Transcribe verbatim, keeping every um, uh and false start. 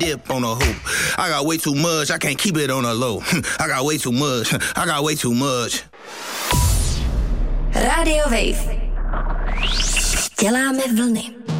dip on a hoop. I got way too much, I can't keep it on a low. I got way too much, I got way too much. Radio Wave. Děláme vlny.